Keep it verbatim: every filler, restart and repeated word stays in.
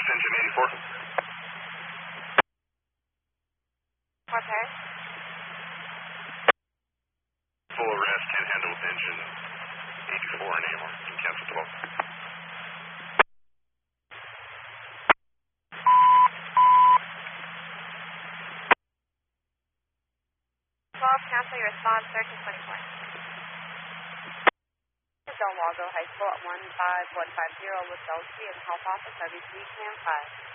arrest engine eighty-four. Repair. Full arrest, can't handle with engine eighty-four anymore. Can cancel twelve. twelve, cancel your response, search is twenty-four. Del Lago High School at one five one five zero with Bell Street and Health Office, R B three, Command five.